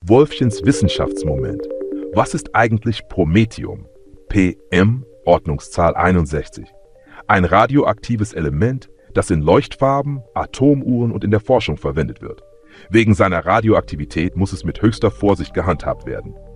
Wolffchens Wissenschaftsmoment. Was ist eigentlich Promethium? PM, Ordnungszahl 61. Ein radioaktives Element, das in Leuchtfarben, Atomuhren und in der Forschung verwendet wird. Wegen seiner Radioaktivität muss es mit höchster Vorsicht gehandhabt werden.